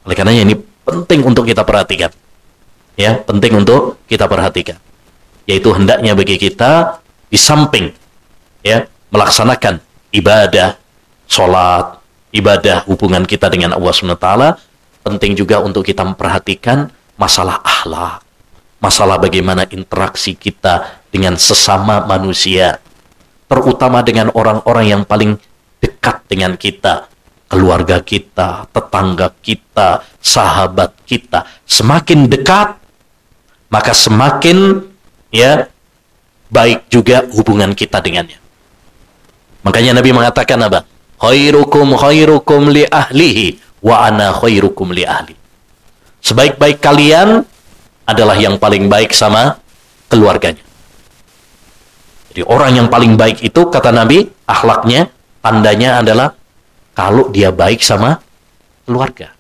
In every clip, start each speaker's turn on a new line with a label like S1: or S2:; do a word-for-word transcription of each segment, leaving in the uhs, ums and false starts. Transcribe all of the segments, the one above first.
S1: Oleh karenanya ini penting untuk kita perhatikan. Ya, penting untuk kita perhatikan. Yaitu hendaknya bagi kita di samping ya melaksanakan ibadah, sholat, ibadah hubungan kita dengan Allah subhanahu wa taala, penting juga untuk kita memperhatikan masalah akhlak, masalah bagaimana interaksi kita dengan sesama manusia, terutama dengan orang-orang yang paling dekat dengan kita, keluarga kita, tetangga kita, sahabat kita. Semakin dekat, maka semakin ya baik juga hubungan kita dengannya. Makanya Nabi mengatakan apa? Khairukum khairukum li ahlihi wa ana khairukum li ahli. Sebaik-baik kalian adalah yang paling baik sama keluarganya. Jadi orang yang paling baik itu kata Nabi, akhlaknya, tandanya adalah kalau dia baik sama keluarga.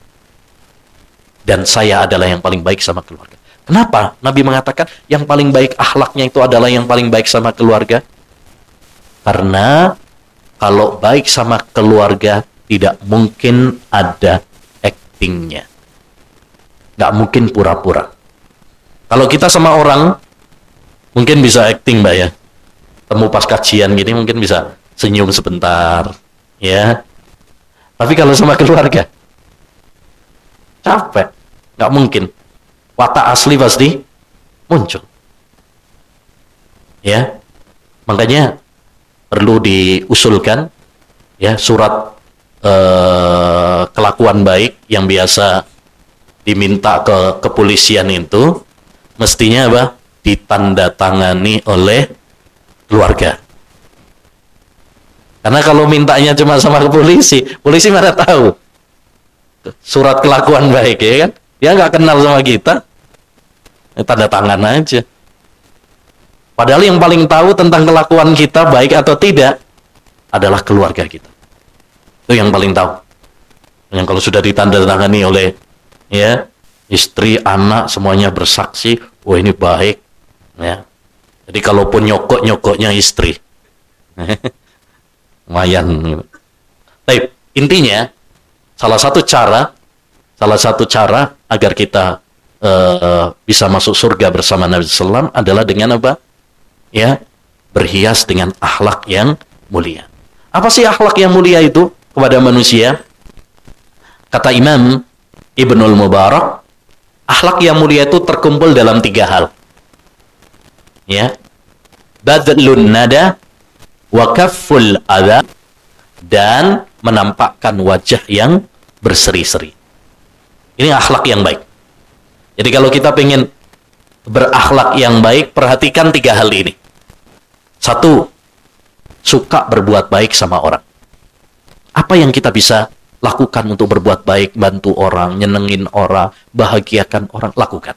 S1: Dan saya adalah yang paling baik sama keluarga. Kenapa Nabi mengatakan yang paling baik akhlaknya itu adalah yang paling baik sama keluarga? Karena kalau baik sama keluarga tidak mungkin ada actingnya. Nggak mungkin pura-pura. Kalau kita sama orang mungkin bisa acting, Mbak ya. Temu pas kajian gini mungkin bisa senyum sebentar, ya. Tapi kalau sama keluarga capek, nggak mungkin. Watak asli pasti muncul. Ya. Makanya perlu diusulkan ya surat eh, kelakuan baik yang biasa diminta ke kepolisian itu mestinya apa? Ditandatangani oleh keluarga. Karena kalau mintanya cuma sama ke polisi, polisi mana tahu surat kelakuan baik, ya kan? Dia nggak kenal sama kita, tanda tangan aja. Padahal yang paling tahu tentang kelakuan kita baik atau tidak adalah keluarga kita. Itu yang paling tahu. Yang kalau sudah ditandatangani oleh ya istri, anak, semuanya bersaksi, oh ini baik, ya. Jadi kalaupun nyokok-nyokoknya istri, lumayan. Tapi intinya salah satu cara, salah satu cara agar kita uh, bisa masuk surga bersama Nabi sallallahu alaihi wasallam adalah dengan apa? Ya, berhias dengan akhlak yang mulia. Apa sih akhlak yang mulia itu kepada manusia? Kata Imam Ibnul Mubarak, akhlak yang mulia itu terkumpul dalam tiga hal. Ya, badlun nada wa kafful adha, dan menampakkan wajah yang berseri-seri. Ini akhlak yang baik. Jadi kalau kita ingin berakhlak yang baik, perhatikan tiga hal ini. Satu, suka berbuat baik sama orang. Apa yang kita bisa lakukan untuk berbuat baik, bantu orang, nyenengin orang, bahagiakan orang, lakukan.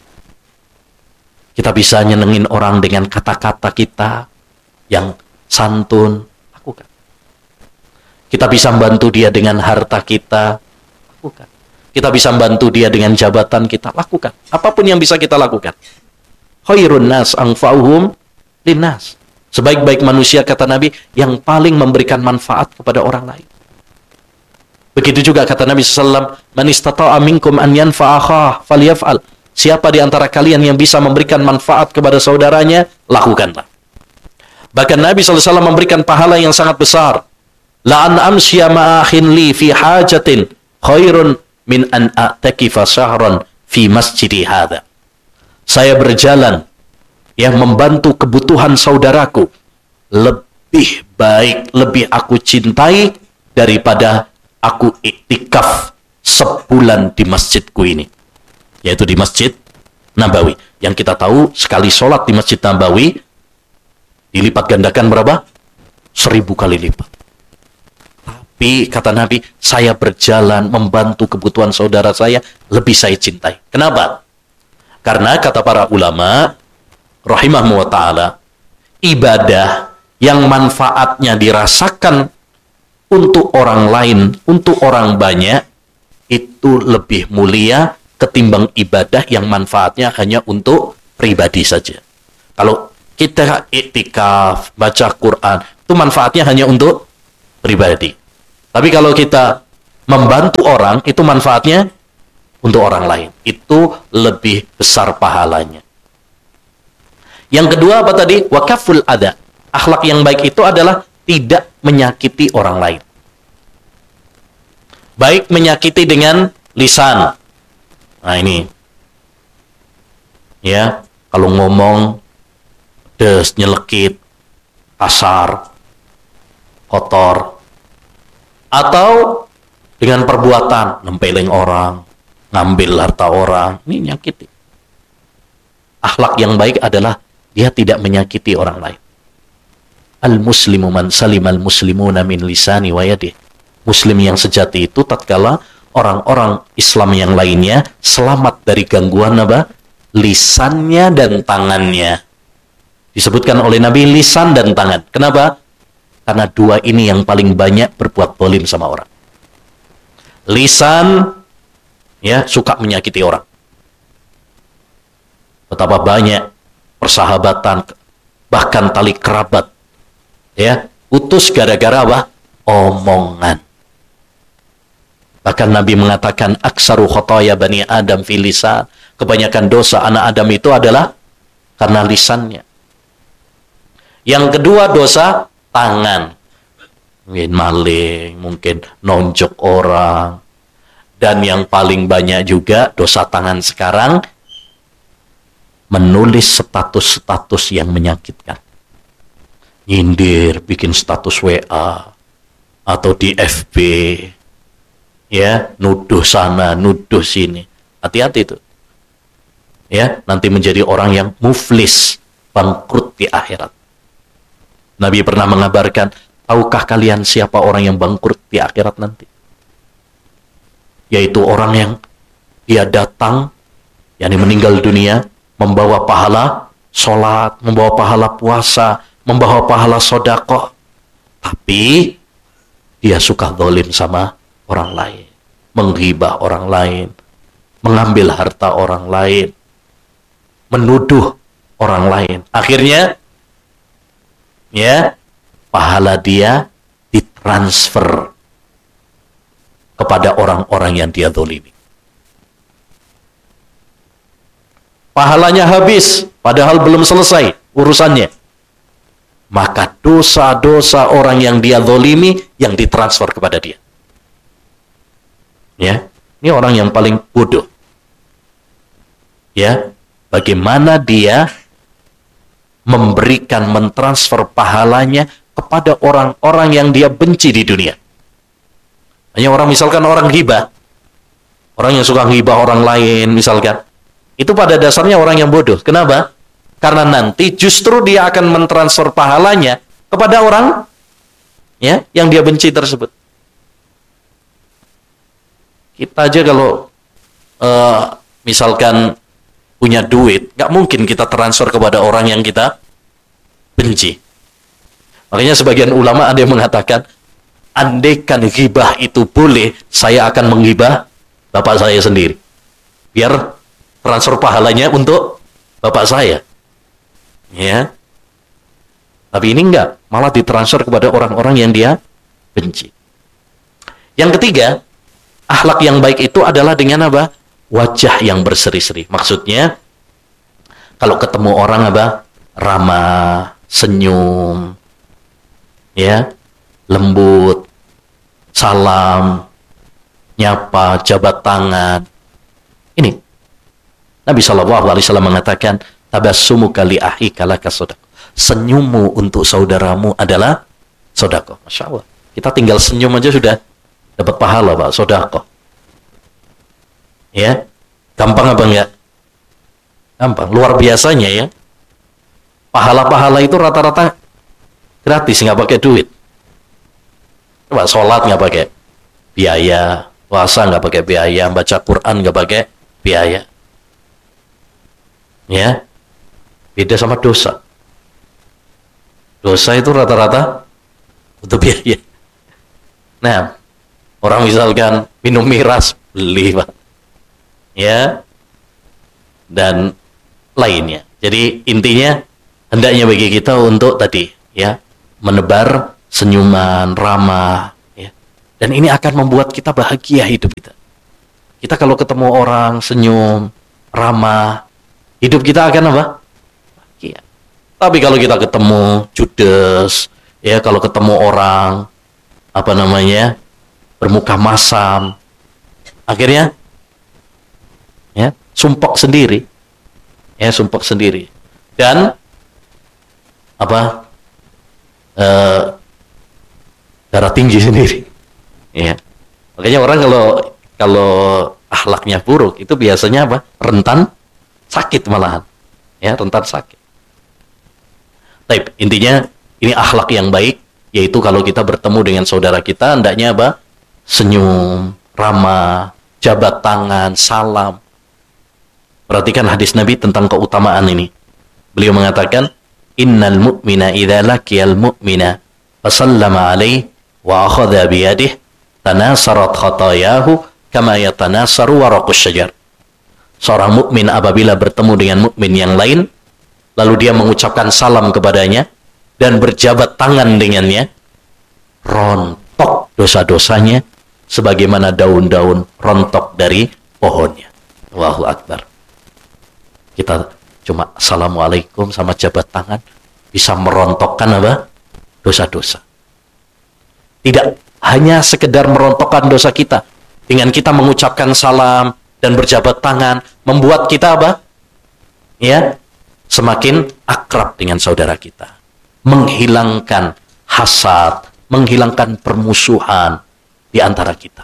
S1: Kita bisa nyenengin orang dengan kata-kata kita yang santun, lakukan. Kita bisa membantu dia dengan harta kita, lakukan. Kita bisa membantu dia dengan jabatan kita, lakukan. Apapun yang bisa kita lakukan. Khairun nas anfa'uhum linnas. Sebaik-baik manusia, kata Nabi, yang paling memberikan manfaat kepada orang lain. Begitu juga kata Nabi sallallahu alaihi wasallam, man istata'a minkum an yanfa'akhah falyaf'al. Siapa di antara kalian yang bisa memberikan manfaat kepada saudaranya, lakukanlah. Bahkan Nabi sallallahu alaihi wasallam memberikan pahala yang sangat besar. La an amsya ma'akhin li fi hajatin khairun min an a'takifa syahran fi masjidi hadha. Saya berjalan yang membantu kebutuhan saudaraku lebih baik, lebih aku cintai daripada aku iktikaf sebulan di masjidku ini, yaitu di Masjid Nabawi. Yang kita tahu sekali sholat di Masjid Nabawi dilipat gandakan berapa? Seribu kali lipat. Tapi kata Nabi, saya berjalan membantu kebutuhan saudara saya, lebih saya cintai. Kenapa? Karena kata para ulama rahimahumullah ta'ala, ibadah yang manfaatnya dirasakan untuk orang lain, untuk orang banyak, itu lebih mulia ketimbang ibadah yang manfaatnya hanya untuk pribadi saja. Kalau kita iktikaf, baca Quran, itu manfaatnya hanya untuk pribadi. Tapi kalau kita membantu orang itu manfaatnya untuk orang lain. Itu lebih besar pahalanya. Yang kedua apa tadi? Wakaful adha. Akhlak yang baik itu adalah tidak menyakiti orang lain. Baik menyakiti dengan lisan. Nah ini. Ya, kalau ngomong des, nyelekit, kasar, kotor. Atau dengan perbuatan, nempeleng orang, ngambil harta orang, ini nyakiti. Akhlak yang baik adalah dia tidak menyakiti orang lain. Al-muslimu man salimal muslimuna min lisani wa yadih. Muslim yang sejati itu tatkala orang-orang Islam yang lainnya selamat dari gangguan apa? Lisannya dan tangannya. Disebutkan oleh Nabi lisan dan tangan. Kenapa? Karena dua ini yang paling banyak berbuat zalim sama orang. Lisan ya suka menyakiti orang. Betapa banyak persahabatan, bahkan tali kerabat ya putus gara-gara apa? Omongan. Bahkan Nabi mengatakan aksaru khotoya bani Adam fil lisan. Kebanyakan dosa anak Adam itu adalah karena lisannya. Yang kedua dosa tangan. Mungkin maling, mungkin nonjok orang. Dan yang paling banyak juga dosa tangan sekarang menulis status-status yang menyakitkan. Nyindir, bikin status W A atau di F B. Ya, nuduh sana, nuduh sini. Hati-hati itu. Ya, nanti menjadi orang yang muflis, bangkrut di akhirat. Nabi pernah mengabarkan, tahukah kalian siapa orang yang bangkrut di akhirat nanti? Yaitu orang yang dia datang, yakni meninggal dunia, membawa pahala sholat, membawa pahala puasa, membawa pahala sodakoh. Tapi dia suka zalim sama orang lain, menghibah orang lain, mengambil harta orang lain, menuduh orang lain. Akhirnya ya, pahala dia ditransfer kepada orang-orang yang dia zalimi. Pahalanya habis, padahal belum selesai urusannya. Maka dosa-dosa orang yang dia zalimi yang ditransfer kepada dia. Ya, ini orang yang paling bodoh. Ya, bagaimana dia memberikan, mentransfer pahalanya kepada orang-orang yang dia benci di dunia. Hanya orang, misalkan orang ghibah, orang yang suka ghibah orang lain misalkan, itu pada dasarnya orang yang bodoh. Kenapa? Karena nanti justru dia akan mentransfer pahalanya kepada orang ya yang dia benci tersebut. Kita aja kalau uh, misalkan punya duit, nggak mungkin kita transfer kepada orang yang kita benci. Makanya sebagian ulama ada yang mengatakan, andaikan ghibah itu boleh, saya akan menghibah bapak saya sendiri. Biar transfer pahalanya untuk bapak saya. Ya. Tapi ini enggak, malah ditransfer kepada orang-orang yang dia benci. Yang ketiga, akhlak yang baik itu adalah dengan apa? Wajah yang berseri-seri. Maksudnya, kalau ketemu orang apa? Ramah, senyum, ya, lembut, salam, nyapa, jabat tangan. Ini Nabi shallallahu alaihi wasallam mengatakan, tabassumuka li ahika laka shadaqah. Senyummu untuk saudaramu adalah sedekah. Masya Allah. Kita tinggal senyum aja sudah dapat pahala, Pak, sedekah. Ya, gampang apa enggak? Gampang. Luar biasanya ya. Pahala-pahala itu rata-rata gratis, nggak pakai duit. Coba sholat nggak pakai biaya, puasa nggak pakai biaya, baca Quran nggak pakai biaya. Ya, beda sama dosa. Dosa itu rata-rata butuh biaya. Nah, orang misalkan minum miras, beli, Pak. Ya, dan lainnya. Jadi intinya hendaknya bagi kita untuk tadi ya menebar senyuman, ramah, ya, Dan ini akan membuat kita bahagia hidup kita. Kita kalau ketemu orang senyum, ramah, hidup kita akan apa? Bahagia. Tapi kalau kita ketemu judes, ya kalau ketemu orang apa namanya bermuka masam, akhirnya ya sumpek sendiri, ya sumpek sendiri, dan apa eh, darah tinggi sendiri, ya. Makanya orang kalau kalau akhlaknya buruk itu biasanya apa? Rentan sakit malahan, ya rentan sakit. Tapi intinya ini akhlak yang baik, yaitu kalau kita bertemu dengan saudara kita hendaknya apa? Senyum, ramah, jabat tangan, salam. Perhatikan hadis Nabi tentang keutamaan ini. Beliau mengatakan, innal mu'mina idza laqiyal mu'mina fasallama alaihi wa akhadha bi yadihi tanasarat khatayahu kama yatanasaru waraqus syajar. Seorang mukmin apabila bertemu dengan mukmin yang lain, lalu dia mengucapkan salam kepadanya dan berjabat tangan dengannya, rontok dosa-dosanya sebagaimana daun-daun rontok dari pohonnya. Allahu Akbar. Kita cuma assalamualaikum sama jabat tangan bisa merontokkan apa? Dosa-dosa. Tidak hanya sekedar merontokkan dosa kita, dengan kita mengucapkan salam dan berjabat tangan membuat kita apa? Ya, semakin akrab dengan saudara kita, menghilangkan hasad, menghilangkan permusuhan di antara kita.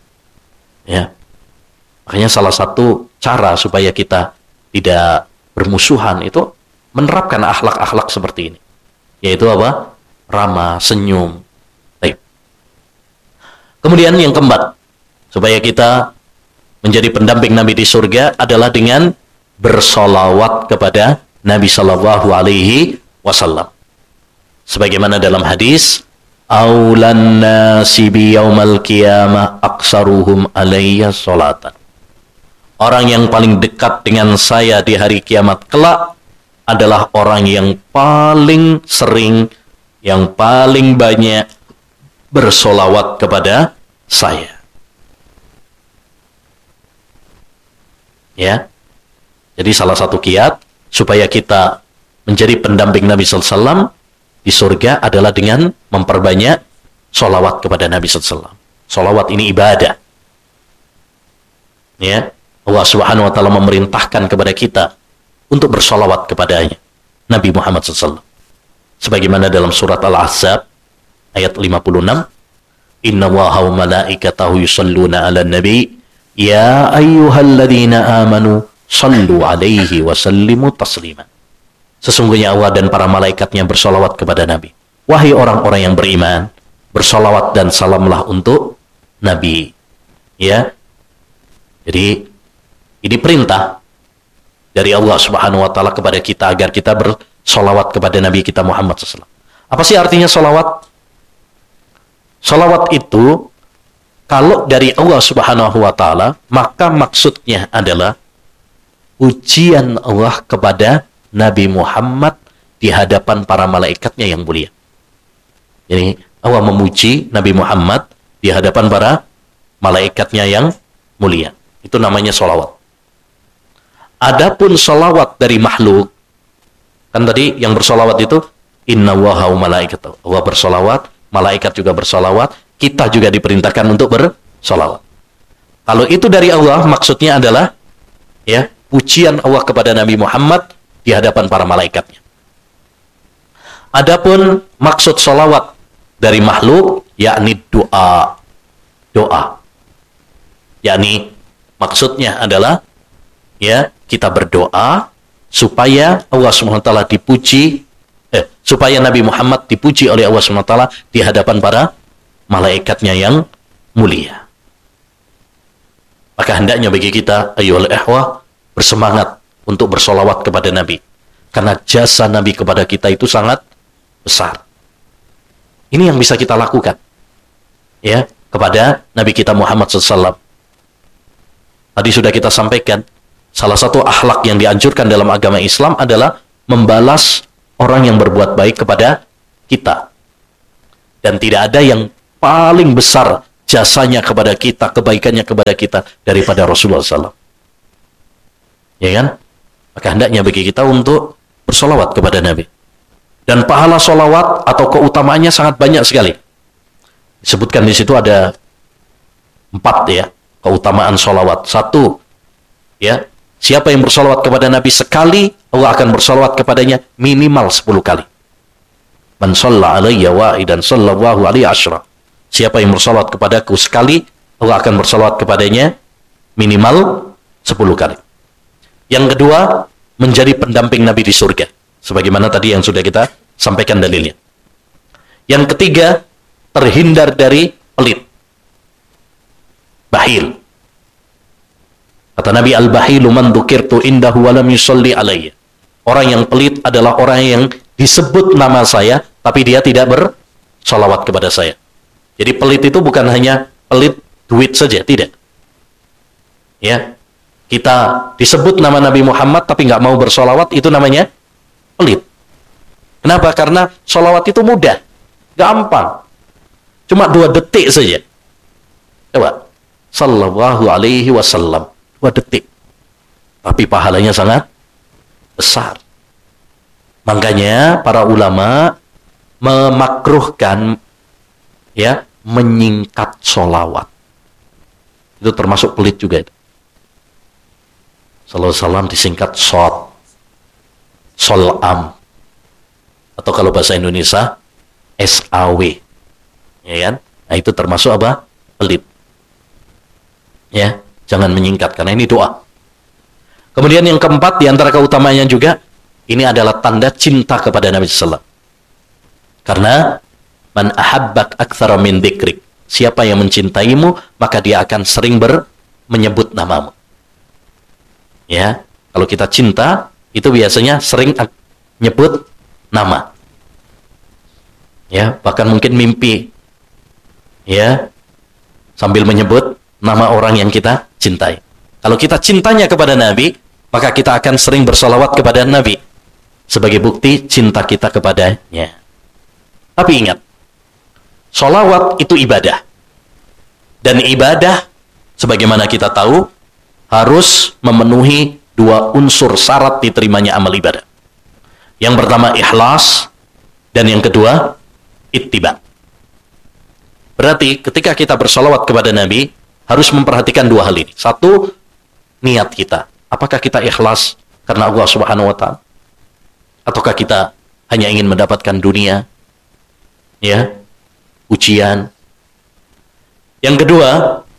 S1: Ya, makanya salah satu cara supaya kita tidak bermusuhan itu menerapkan akhlak-akhlak seperti ini, yaitu apa? Ramah, senyum. Baik. Kemudian yang keempat, supaya kita menjadi pendamping Nabi di surga adalah dengan bersolawat kepada Nabi Shallallahu Alaihi Wasallam. Sebagaimana dalam hadis, aulan nasi bi yaumal qiyamah aksaruhum alayya sholatan. Orang yang paling dekat dengan saya di hari kiamat kelak adalah orang yang paling sering, yang paling banyak bersolawat kepada saya. Ya, jadi salah satu kiat supaya kita menjadi pendamping Nabi Sallallahu Alaihi Wasallam di surga adalah dengan memperbanyak solawat kepada Nabi Sallallahu Alaihi Wasallam. Solawat ini ibadah. Ya, Allah Subhanahu Wa Taala memerintahkan kepada kita untuk bersolawat kepadanya, Nabi Muhammad Sallallahu Alaihi Wasallam. Sebagaimana dalam surat Al-Ahzab ayat lima puluh enam, Inna Allaha wa malaikatahu yusalluna ala nabi ya ayyuhalladzina amanu sallu alaihi wa sallimu taslima. Sesungguhnya Allah dan para malaikatnya bersolawat kepada Nabi. Wahai orang-orang yang beriman, bersolawat dan salamlah untuk Nabi. Ya, jadi ini perintah dari Allah Subhanahu Wa Taala kepada kita agar kita bersolawat kepada Nabi kita Muhammad shallallahu alaihi wasallam. Apa sih artinya solawat? Solawat itu kalau dari Allah Subhanahu Wa Taala, maka maksudnya adalah ujian Allah kepada Nabi Muhammad di hadapan para malaikatnya yang mulia. Jadi Allah memuji Nabi Muhammad di hadapan para malaikatnya yang mulia. Itu namanya solawat. Adapun solawat dari makhluk, kan tadi yang bersolawat itu inna Allaha wa malaikatahu. Allah bersolawat, malaikat juga bersolawat, kita juga diperintahkan untuk bersolawat. Kalau itu dari Allah, maksudnya adalah ya pujian Allah kepada Nabi Muhammad di hadapan para malaikatnya. Adapun maksud solawat dari makhluk, yakni doa, doa, yakni maksudnya adalah ya kita berdoa supaya Allah subhanahu wa taala dipuji, eh, supaya Nabi Muhammad dipuji oleh Allah subhanahu wa taala di hadapan para malaikatnya yang mulia. Maka hendaknya bagi kita ayyuhal ikhwah bersemangat untuk bersolawat kepada Nabi, karena jasa Nabi kepada kita itu sangat besar. Ini yang bisa kita lakukan ya kepada Nabi kita Muhammad shallallahu alaihi wasallam. Tadi sudah kita sampaikan, salah satu akhlak yang dianjurkan dalam agama Islam adalah membalas orang yang berbuat baik kepada kita. Dan tidak ada yang paling besar jasanya kepada kita, kebaikannya kepada kita daripada Rasulullah sallallahu alaihi wasallam. Ya kan? Maka hendaknya bagi kita untuk bersolawat kepada Nabi. Dan pahala solawat atau keutamaannya sangat banyak sekali. Disebutkan di situ ada empat ya keutamaan solawat. Satu, ya, siapa yang bersolawat kepada Nabi sekali, Allah akan bersolawat kepadanya minimal sepuluh kali. Man shalla alayya wahidan sallallahu alaihi asyra. Siapa yang bersolawat kepadaku sekali, Allah akan bersolawat kepadanya minimal sepuluh kali. Yang kedua, menjadi pendamping Nabi di surga. Sebagaimana tadi yang sudah kita sampaikan dalilnya. Yang ketiga, terhindar dari pelit. Bahil. Kata Nabi, al-bahilu man dzukirtu indahu wa lam yusalli alayya. Orang yang pelit adalah orang yang disebut nama saya, tapi dia tidak bersolawat kepada saya. Jadi pelit itu bukan hanya pelit duit saja, tidak. Ya, kita disebut nama Nabi Muhammad, tapi nggak mau bersolawat, itu namanya pelit. Kenapa? Karena solawat itu mudah, gampang. Cuma dua detik saja. Coba. Sallallahu alaihi wasallam. Dua detik. Tapi pahalanya sangat besar. Makanya para ulama memakruhkan ya menyingkat solawat. Itu termasuk pelit juga. Sallallahu alaihi wasallam disingkat sod, solam, atau kalau bahasa Indonesia S A W, ya kan? Nah itu termasuk apa? Pelit. Ya, jangan menyingkat karena ini doa. Kemudian yang keempat di antara keutamaannya juga, ini adalah tanda cinta kepada Nabi sallallahu alaihi wasallam. Karena man ahabbak aktsara min dzikrik. Siapa yang mencintaimu, maka dia akan sering ber menyebut namamu. Ya, kalau kita cinta, itu biasanya sering nyebut nama. Ya, bahkan mungkin mimpi. Ya, sambil menyebut nama orang yang kita cintai. Kalau kita cintanya kepada Nabi, maka kita akan sering bersolawat kepada Nabi sebagai bukti cinta kita kepadanya. Tapi ingat, solawat itu ibadah. Dan ibadah, sebagaimana kita tahu, harus memenuhi dua unsur syarat diterimanya amal ibadah. Yang pertama ikhlas, dan yang kedua ittiba. Berarti ketika kita bersolawat kepada Nabi, harus memperhatikan dua hal ini. Satu, niat kita. Apakah kita ikhlas karena Allah Subhanahu wa Ta'ala? Ataukah kita hanya ingin mendapatkan dunia? Ya, ujian. Yang kedua,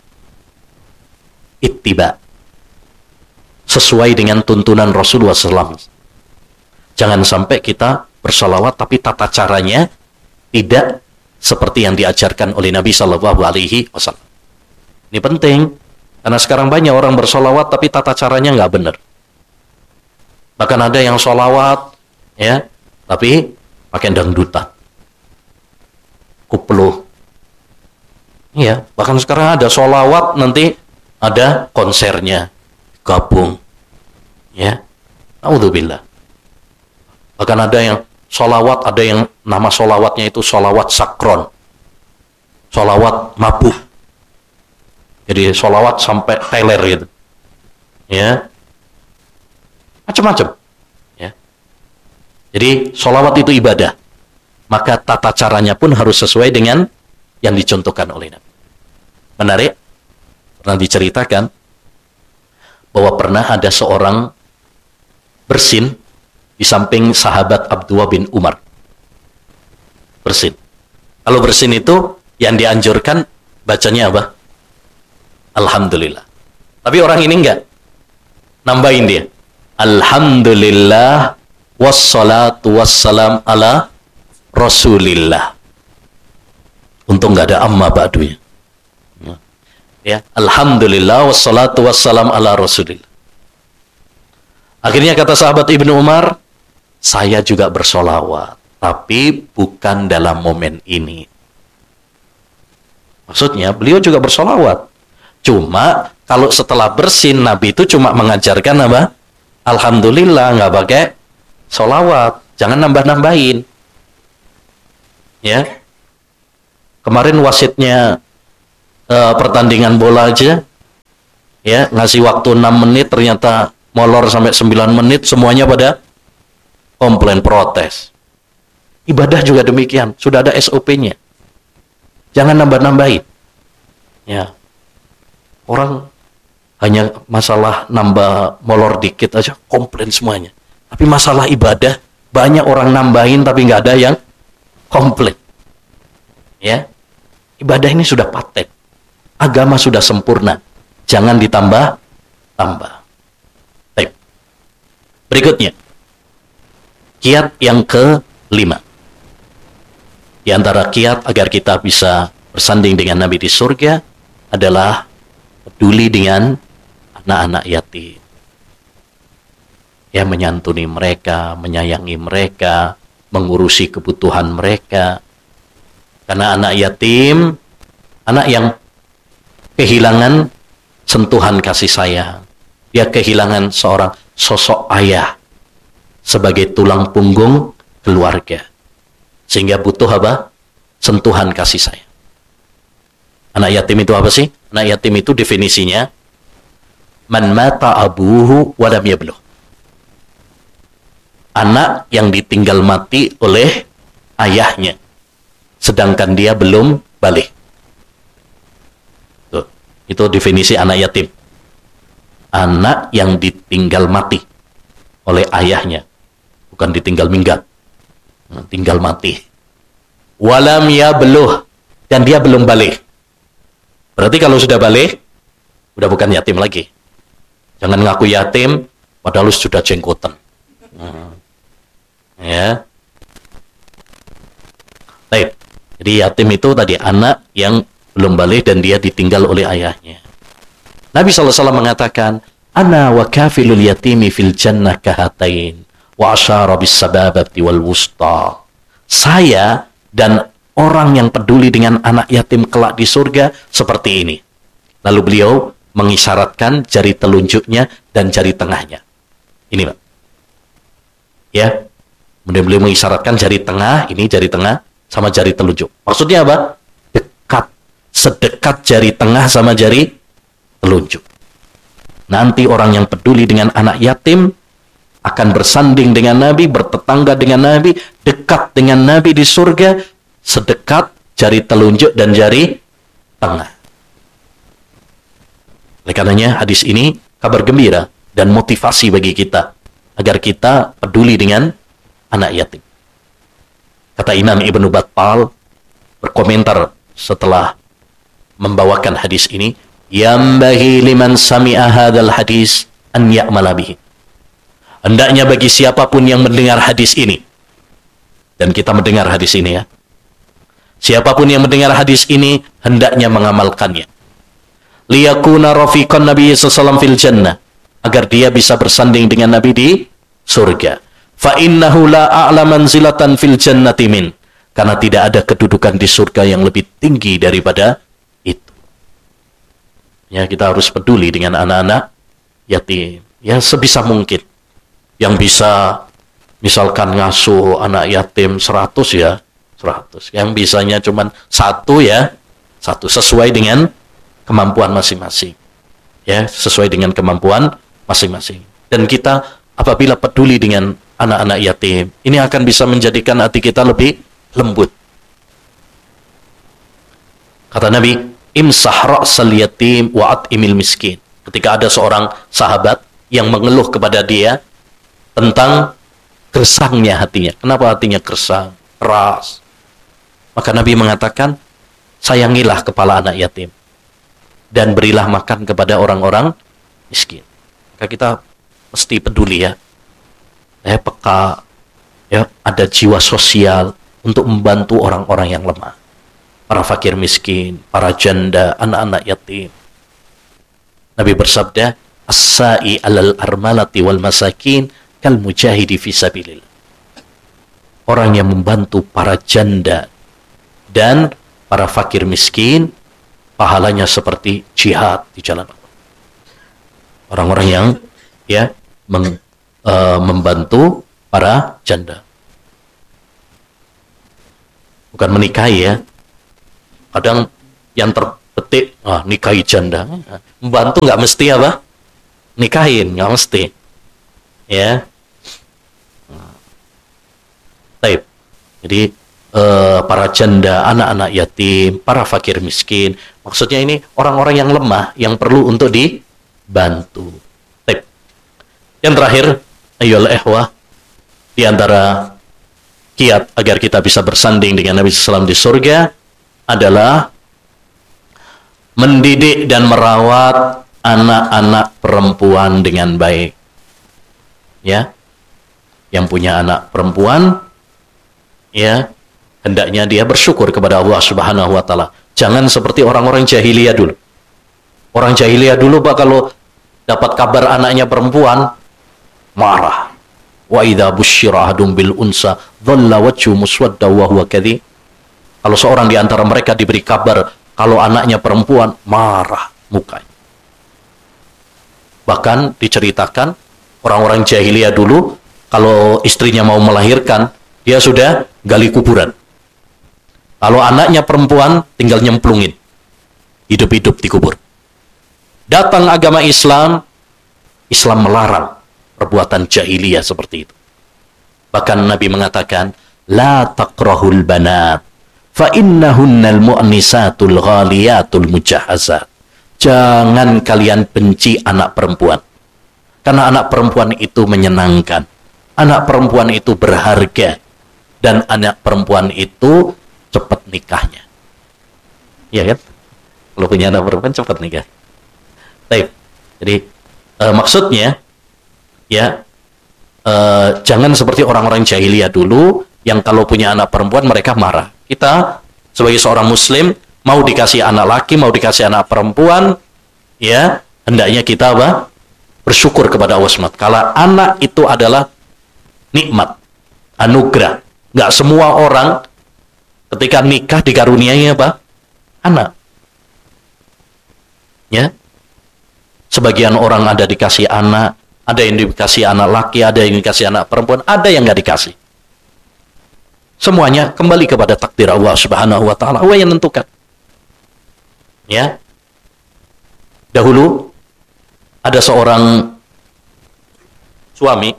S1: ittiba. Sesuai dengan tuntunan Rasulullah sallallahu alaihi wasallam. Jangan sampai kita bersolawat tapi tata caranya tidak seperti yang diajarkan oleh Nabi sallallahu alaihi wasallam. Ini penting, karena sekarang banyak orang bersolawat tapi tata caranya nggak benar. Bahkan ada yang solawat, ya, tapi pakai dangdutan, kupluh. Iya, bahkan sekarang ada solawat nanti ada konsernya, gabung, ya, naudzubillah. Bahkan ada yang solawat, ada yang nama solawatnya itu solawat sakron, solawat mabuk. Jadi solawat sampai teler gitu, ya, macam-macam, ya. Jadi solawat itu ibadah, maka tata caranya pun harus sesuai dengan yang dicontohkan oleh Nabi. Menarik, pernah diceritakan bahwa pernah ada seorang bersin di samping sahabat Abdullah bin Umar. Bersin. Kalau bersin itu yang dianjurkan bacanya apa? Alhamdulillah. Tapi orang ini enggak. Nambahin dia. Alhamdulillah wassalatu wassalam ala Rasulillah. Untung enggak ada amma ba'dunya. Ya, alhamdulillah wassalatu wassalam ala Rasulillah. Akhirnya kata sahabat Ibnu Umar, saya juga bersolawat, tapi bukan dalam momen ini. Maksudnya beliau juga bersolawat. Cuma kalau setelah bersin, Nabi itu cuma mengajarkan apa? Alhamdulillah, nggak pakai solawat. Jangan nambah-nambahin. Ya. Kemarin wasitnya uh, pertandingan bola aja, ya ngasih waktu enam menit ternyata molor sampai sembilan menit, semuanya pada komplain, protes. Ibadah juga demikian, sudah ada S O P-nya. Jangan nambah-nambahin. Ya. Orang hanya masalah nambah molor dikit aja komplain semuanya. Tapi masalah ibadah banyak orang nambahin tapi nggak ada yang komplain. Ya. Ibadah ini sudah paten. Agama sudah sempurna. Jangan ditambah-tambah. Baik. Berikutnya. Kiat yang kelima. Di antara kiat agar kita bisa bersanding dengan Nabi di surga adalah peduli dengan anak-anak yatim. Ya, menyantuni mereka, menyayangi mereka, mengurusi kebutuhan mereka. Karena anak yatim, anak yang kehilangan sentuhan kasih sayang. Dia kehilangan seorang sosok ayah sebagai tulang punggung keluarga. Sehingga butuh apa? Sentuhan kasih sayang. Anak yatim itu apa sih? Anak yatim itu definisinya man mata abuhu wa lam yablugh. Anak yang ditinggal mati oleh ayahnya sedangkan dia belum balik. Tuh, itu definisi anak yatim. Anak yang ditinggal mati oleh ayahnya, bukan ditinggal minggat. Tinggal mati. Walam yablugh, dan dia belum balik. Berarti kalau sudah balik, udah bukan yatim lagi. Jangan ngaku yatim, padahal sudah jenggotan. Hmm. Ya. Baik. Jadi yatim itu tadi anak yang belum balik dan dia ditinggal oleh ayahnya. Nabi shallallahu alaihi wasallam mengatakan, Ana wa kafilul yatimi fil jannah kahatain. Wa asyara bis sababati wal wusta. Saya dan orang yang peduli dengan anak yatim kelak di surga seperti ini. Lalu beliau mengisyaratkan jari telunjuknya dan jari tengahnya. Ini, Pak. Ya. Kemudian beliau mengisyaratkan jari tengah, ini jari tengah sama jari telunjuk. Maksudnya apa? Dekat, sedekat jari tengah sama jari telunjuk. Nanti orang yang peduli dengan anak yatim akan bersanding dengan Nabi, bertetangga dengan Nabi, dekat dengan Nabi di surga, sedekat jari telunjuk dan jari tengah. Oleh karenanya hadis ini kabar gembira dan motivasi bagi kita agar kita peduli dengan anak yatim. Kata Imam Ibnu Battal berkomentar setelah membawakan hadis ini, yambahi liman sami'a hadzal hadis an ya'mala bihi. Hendaknya bagi siapapun yang mendengar hadis ini, dan kita mendengar hadis ini ya, siapapun yang mendengar hadis ini hendaknya mengamalkannya. Liyakuna rafiqan Nabi sallallahu alaihi wasallam fil jannah, agar dia bisa bersanding dengan Nabi di surga. Fa innahu la a'la manzilatan fil jannati min, karena tidak ada kedudukan di surga yang lebih tinggi daripada itu. Ya, kita harus peduli dengan anak-anak yatim. Ya, sebisa mungkin. Yang bisa misalkan ngasuh anak yatim seratus ya, seratus. Yang bisanya cuman satu ya, satu, sesuai dengan kemampuan masing-masing. Ya, sesuai dengan kemampuan masing-masing. Dan kita apabila peduli dengan anak-anak yatim, ini akan bisa menjadikan hati kita lebih lembut. Kata Nabi, imsah ra'sal yatim wa at'imil miskin. Ketika ada seorang sahabat yang mengeluh kepada dia tentang gersangnya hatinya. Kenapa hatinya gersang, keras? Maka Nabi mengatakan, sayangilah kepala anak yatim dan berilah makan kepada orang-orang miskin. Maka kita mesti peduli ya. Eh, peka, ya, ada jiwa sosial untuk membantu orang-orang yang lemah. Para fakir miskin, para janda, anak-anak yatim. Nabi bersabda, as-sa'i alal armalati wal masakin kal mujahidi fisabilillah. Orang yang membantu para janda dan para fakir miskin, pahalanya seperti jihad di jalan Allah. Orang-orang yang ya meng, uh, membantu para janda, bukan menikahi ya. Kadang yang ter, petik, ah, nikahi janda. Membantu nggak mesti apa? Nikahin, nggak mesti. Ya. Taib. Jadi eh, para janda, anak-anak yatim, para fakir miskin. Maksudnya ini orang-orang yang lemah yang perlu untuk dibantu. Taib. Yang terakhir, ayyuhal ikhwah, di antara kiat agar kita bisa bersanding dengan Nabi sallallahu alaihi wasallam di surga adalah mendidik dan merawat anak-anak perempuan dengan baik. Ya. Yang punya anak perempuan, ya, hendaknya dia bersyukur kepada Allah Subhanahu wa taala. Jangan seperti orang-orang jahiliyah dulu. Orang jahiliyah dulu Pak, kalau dapat kabar anaknya perempuan marah. Wa idza busyira ahadum bil unsa dhalla wajhu muswadda wa huwa kadhib. Kalau seorang di antara mereka diberi kabar kalau anaknya perempuan, marah mukanya. Bahkan diceritakan orang-orang jahiliyah dulu kalau istrinya mau melahirkan, dia sudah gali kuburan. Kalau anaknya perempuan, tinggal nyemplungin. Hidup-hidup dikubur. Datang agama Islam, Islam melarang perbuatan jahiliyah seperti itu. Bahkan Nabi mengatakan, la taqrahul banat, fa innahunnal mu'nisatul ghaliyatul mujahazat. Jangan kalian benci anak perempuan. Karena anak perempuan itu menyenangkan. Anak perempuan itu berharga. Dan anak perempuan itu cepat nikahnya. Iya kan? Kalau punya anak perempuan cepat nikah. Baik. Jadi uh, maksudnya ya uh, jangan seperti orang-orang jahiliyah dulu yang kalau punya anak perempuan mereka marah. Kita sebagai seorang muslim mau dikasih anak laki, mau dikasih anak perempuan, ya hendaknya kita apa? Bersyukur kepada Allah subhanahu wa taala. Kalau anak itu adalah nikmat, anugerah. Nggak semua orang ketika nikah dikaruniai apa? Anak. Ya. Sebagian orang ada dikasih anak, ada yang dikasih anak laki, ada yang dikasih anak perempuan, ada yang nggak dikasih. Semuanya kembali kepada takdir Allah Subhanahu wa taala. Allah yang menentukan. Ya. Dahulu ada seorang suami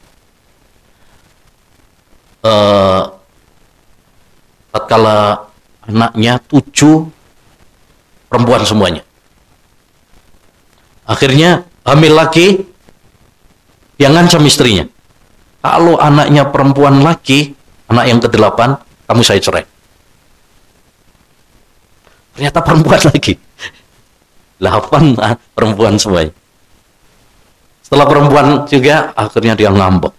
S1: eh tatkala anaknya tujuh perempuan semuanya. Akhirnya hamil lagi, dia ngancam istrinya. Kalau anaknya perempuan lagi, anak yang kedelapan, kamu saya cerai. Ternyata perempuan lagi. Delapan perempuan semuanya. Setelah perempuan juga, akhirnya dia ngambek.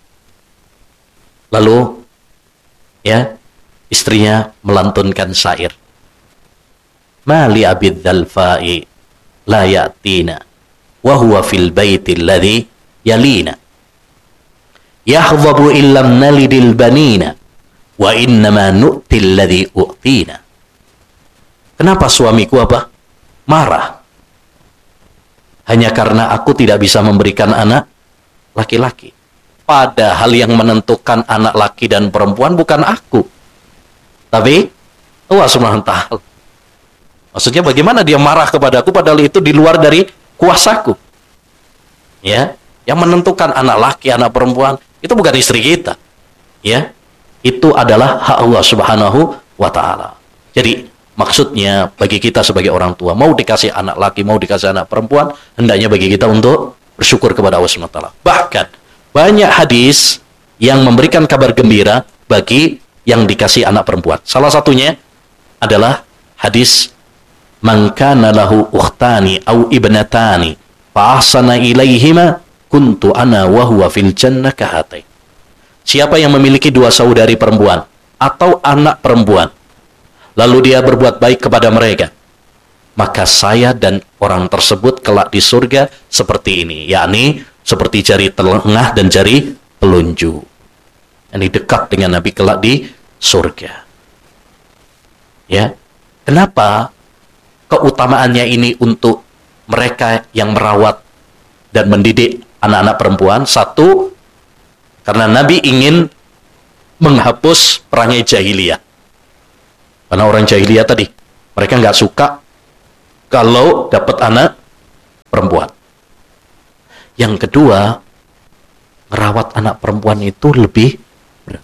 S1: Lalu, ya, istrinya melantunkan syair. Mali abid dalfa'i la ya'tina wa huwa fil baiti alladhi yalina yahdhabu illam nalidil banina wa innama nu'til ladhi u'tina. Kenapa suamiku apa? Marah. Hanya karena aku tidak bisa memberikan anak laki-laki. Padahal yang menentukan anak laki dan perempuan bukan aku, tapi Allah subhanahu wa taala. Maksudnya bagaimana dia marah kepadaku padahal itu di luar dari kuasaku. Ya, yang menentukan anak laki, anak perempuan itu bukan istri kita. Ya. Itu adalah hak Allah Subhanahu wa taala. Jadi, maksudnya bagi kita sebagai orang tua, mau dikasih anak laki, mau dikasih anak perempuan, hendaknya bagi kita untuk bersyukur kepada Allah Subhanahu wa taala. Bahkan banyak hadis yang memberikan kabar gembira bagi yang dikasih anak perempuan. Salah satunya adalah hadis man kana lahu ukhtani au ibnatani fa ahsana ilaihima kuntu ana wa huwa fil jannah kahatai. Siapa yang memiliki dua saudari perempuan atau anak perempuan lalu dia berbuat baik kepada mereka, maka saya dan orang tersebut kelak di surga seperti ini, yakni seperti jari tengah dan jari telunjuk. Ini dekat dengan Nabi kelak di surga. Ya. Kenapa keutamaannya ini untuk mereka yang merawat dan mendidik anak-anak perempuan? Satu, karena Nabi ingin menghapus perangai jahiliyah. Karena orang jahiliyah tadi, mereka nggak suka kalau dapat anak perempuan. Yang kedua, merawat anak perempuan itu lebih berat.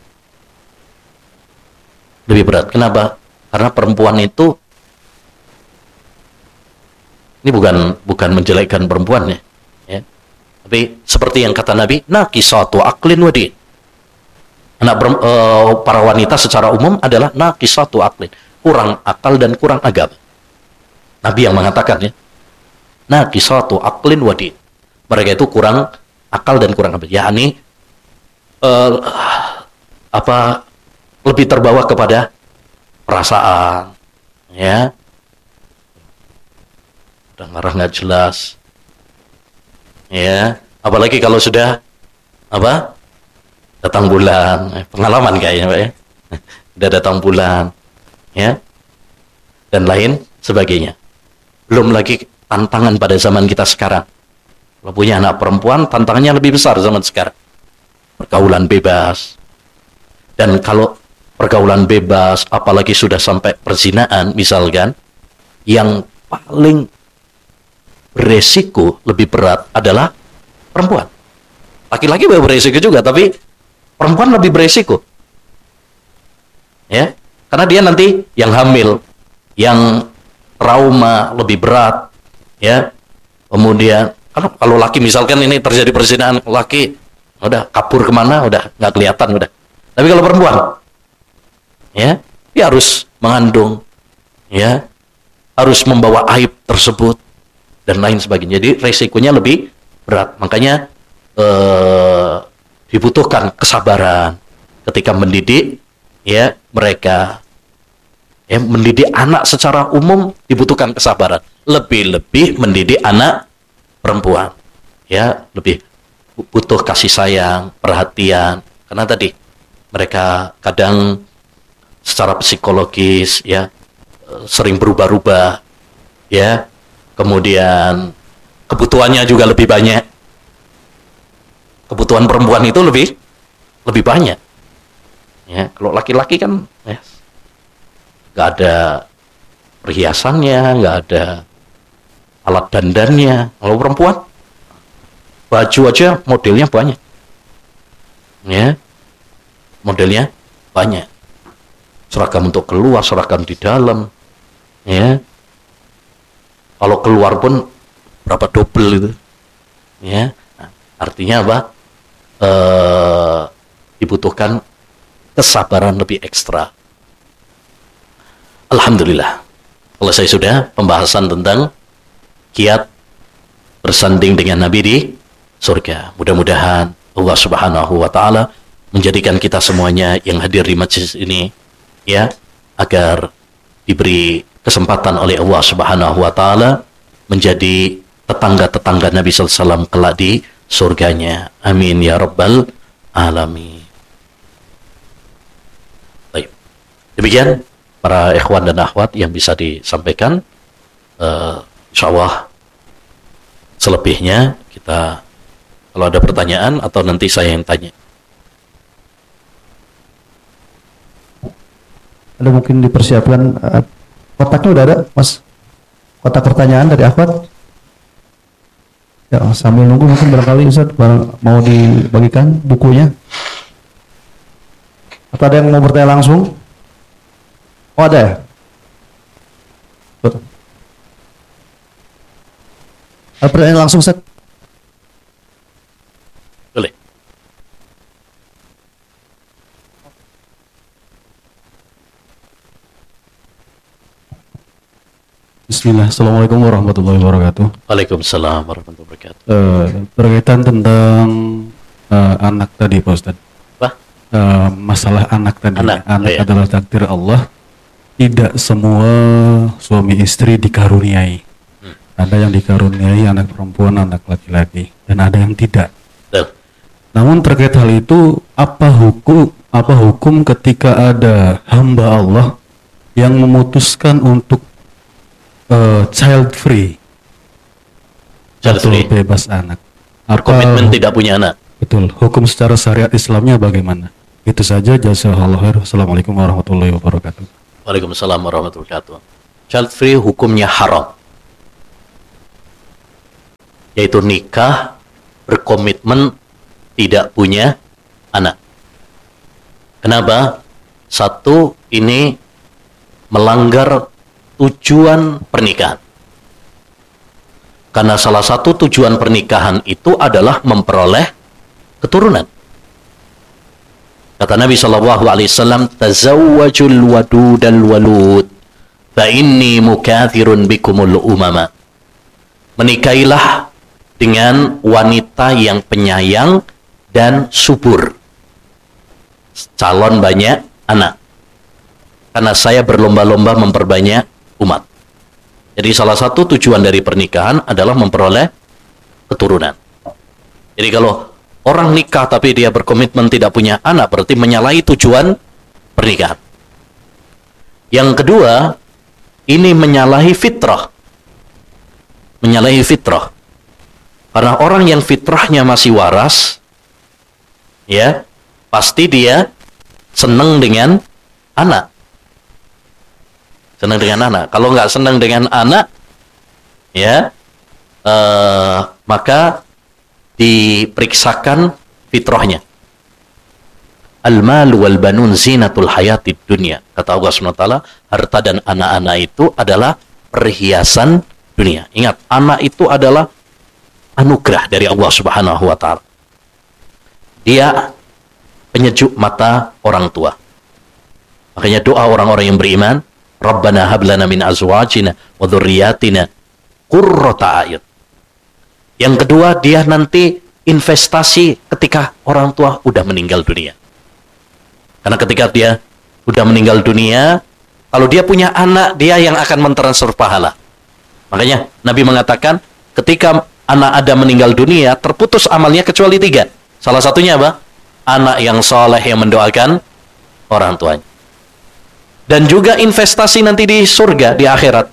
S1: Lebih berat. Kenapa? Karena perempuan itu, ini bukan bukan menjelekkan perempuan ya, ya. Tapi seperti yang kata Nabi, naqisatu aqlin wa din. Anak uh, para wanita secara umum adalah naqisatu aqlin, kurang akal dan kurang agama. Nabi yang mengatakan ya, naqisatu aqlin wa din. Mereka itu kurang akal dan kurang agama. Yakni uh, apa lebih terbawa kepada perasaan, ya. Udah marah nggak jelas, ya. Apalagi kalau sudah apa? Datang bulan, pengalaman kayaknya Pak ya. Udah datang bulan, ya, dan lain sebagainya. Belum lagi tantangan pada zaman kita sekarang. Kalau punya anak perempuan, tantangannya lebih besar zaman sekarang. Pergaulan bebas. Dan kalau pergaulan bebas, apalagi sudah sampai perzinaan, misalkan, yang paling beresiko lebih berat adalah perempuan. Laki-laki beresiko juga, tapi perempuan lebih beresiko, ya, karena dia nanti yang hamil, yang trauma lebih berat, ya. Kemudian kalau kalau laki misalkan ini terjadi perzinahan, laki udah kabur kemana, udah nggak kelihatan udah. Tapi kalau perempuan, ya, dia harus mengandung, ya, harus membawa aib tersebut dan lain sebagainya. Jadi resikonya lebih berat. Makanya eh, dibutuhkan kesabaran ketika mendidik, ya, mereka, ya, mendidik anak secara umum dibutuhkan kesabaran. Lebih-lebih mendidik anak perempuan, ya, lebih butuh kasih sayang, perhatian, karena tadi mereka kadang secara psikologis, ya, sering berubah-ubah, ya, kemudian kebutuhannya juga lebih banyak. Kebutuhan perempuan itu lebih lebih banyak, ya. Kalau laki-laki kan, ya, nggak ada perhiasannya, nggak ada alat dandannya. Kalau perempuan, baju aja modelnya banyak, ya, modelnya banyak. Seragam untuk keluar, seragam di dalam, ya. Kalau keluar pun berapa double itu, ya. Nah, artinya apa? Eh, dibutuhkan kesabaran lebih ekstra. Alhamdulillah, selesai sudah pembahasan tentang kiat bersanding dengan Nabi di surga. Mudah-mudahan Allah Subhanahu wa taala menjadikan kita semuanya yang hadir di majelis ini, ya, agar diberi kesempatan oleh Allah Subhanahu wa taala menjadi tetangga-tetangga Nabi sallallahu alaihi wasallam kelak di surganya. Amin ya rabbal alamin. Baik. Demikian para ikhwan dan akhwat yang bisa disampaikan. Uh, insyaallah selebihnya kita, kalau ada pertanyaan atau nanti saya yang tanya.
S2: Ada mungkin dipersiapkan uh, kotaknya udah ada, Mas? Kotak pertanyaan dari akhwat. Ya, sambil nunggu mungkin barangkali Ustaz mau dibagikan bukunya. Atau ada yang mau bertanya langsung? Oh, ada ya? Betul. Ada pertanyaan langsung, Ustaz?
S1: Boleh.
S2: Bismillah. Assalamualaikum warahmatullahi wabarakatuh.
S1: Waalaikumsalam warahmatullahi wabarakatuh.
S2: Uh, berkaitan tentang uh, anak tadi, Pak Ustadz.
S1: Apa?
S2: Uh, masalah anak tadi.
S1: Anak,
S2: anak
S1: oh, iya.
S2: adalah takdir Allah. Tidak semua suami istri dikaruniai. Hmm. Ada yang dikaruniai anak perempuan, anak laki-laki, dan ada yang tidak.
S1: Betul.
S2: Namun terkait hal itu, apa hukum apa hukum ketika ada hamba Allah yang memutuskan untuk Uh, child free,
S1: child
S2: atau
S1: free,
S2: bebas anak,
S1: berkomitmen tidak punya anak?
S2: Betul. Hukum secara syariat Islamnya bagaimana? Itu saja. Jazakallahu khair. Assalamualaikum warahmatullahi wabarakatuh.
S1: Waalaikumsalam warahmatullahi wabarakatuh. Child free hukumnya haram. yaitu nikah, berkomitmen tidak punya anak. Kenapa? Satu, ini melanggar tujuan pernikahan. Karena salah satu tujuan pernikahan itu adalah memperoleh keturunan. Kata Nabi shallallahu alaihi wasallam, "Tazawwajul wadudal walud, fa inni mukathirun bikumul umama." Menikahilah dengan wanita yang penyayang dan subur, calon banyak anak, karena saya berlomba-lomba memperbanyak umat. Jadi salah satu tujuan dari pernikahan adalah memperoleh keturunan. Jadi kalau orang nikah tapi dia berkomitmen tidak punya anak, berarti menyalahi tujuan pernikahan. Yang kedua, ini menyalahi fitrah. Menyalahi fitrah. Karena orang yang fitrahnya masih waras, ya, pasti dia senang dengan anak. Senang dengan anak. Kalau nggak senang dengan anak, ya, eh, maka diperiksakan fitrahnya. Al-mal wal banun zinatul hayatid dunya. Kata Allah subhanahu wa taala, harta dan anak-anak itu adalah perhiasan dunia. Ingat, anak itu adalah anugerah dari Allah subhanahu wa taala. Dia penyejuk mata orang tua. Makanya doa orang-orang yang beriman, Rabbana hablana min azwajina wa dzurriyyatina qurrata a'yun. Yang kedua, dia nanti investasi ketika orang tua udah meninggal dunia. Karena ketika dia udah meninggal dunia, kalau dia punya anak, dia yang akan mentransfer pahala. Makanya Nabi mengatakan, ketika anak Adam meninggal dunia, terputus amalnya kecuali tiga. Salah satunya apa? Anak yang soleh yang mendoakan orang tuanya. Dan juga investasi nanti di surga, di akhirat.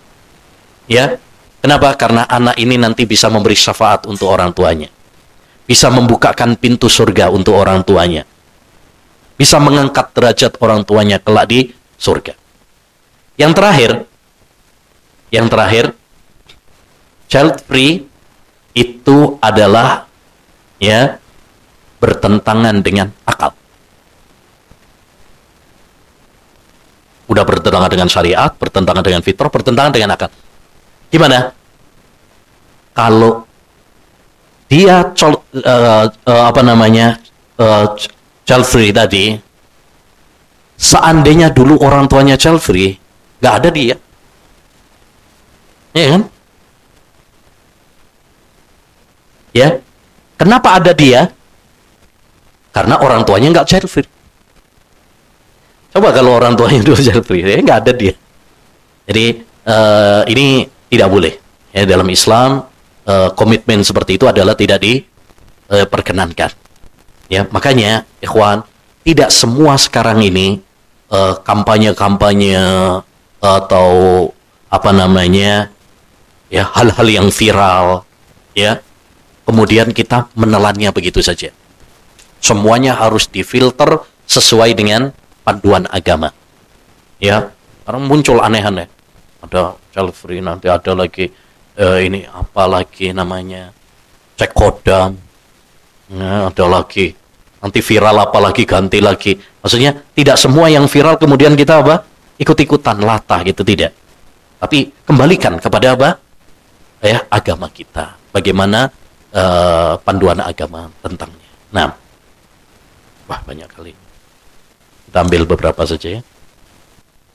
S1: Ya, kenapa? Karena anak ini nanti bisa memberi syafaat untuk orang tuanya. Bisa membukakan pintu surga untuk orang tuanya. Bisa mengangkat derajat orang tuanya kelak di surga. Yang terakhir, yang terakhir, child free itu adalah, ya, bertentangan dengan akal. Udah bertentangan dengan syariat, bertentangan dengan fitrah, bertentangan dengan akal. Gimana? Kalau dia col, uh, uh, apa namanya uh, child free tadi, seandainya dulu orang tuanya child free, nggak ada dia, ya kan? Ya, kenapa ada dia? Karena orang tuanya nggak child free. Coba kalau orang tuanya dulu child free, ya nggak ada dia. Jadi uh, ini tidak boleh. Ya, dalam Islam uh, komitmen seperti itu adalah tidak diperkenankan. Uh, ya, makanya, ikhwan, tidak semua sekarang ini uh, kampanye-kampanye uh, atau apa namanya, ya, hal-hal yang viral, ya, kemudian kita menelannya begitu saja. Semuanya harus difilter sesuai dengan panduan agama. Ya, sekarang muncul aneh-aneh. Ada child free, nanti ada lagi uh, ini apa lagi namanya, cek kodam. Nah, ada lagi nanti viral apa lagi, ganti lagi. Maksudnya tidak semua yang viral kemudian kita apa? Ikut-ikutan latah gitu, tidak. Tapi kembalikan kepada apa? Ya, agama kita. Bagaimana uh, panduan agama tentangnya. Nah, wah, banyak kali. Kita ambil beberapa saja ya.